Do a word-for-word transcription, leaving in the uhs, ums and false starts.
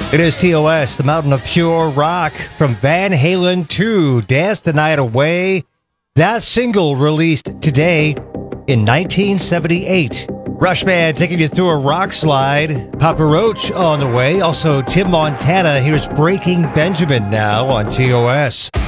It is T O S, the Mountain of Pure Rock, from Van Halen two, Dance the Night Away. That single released today in nineteen seventy-eight. Rushman taking you through a rock slide. Papa Roach on the way. Also, Tim Montana. Here's Breaking Benjamin now on T O S.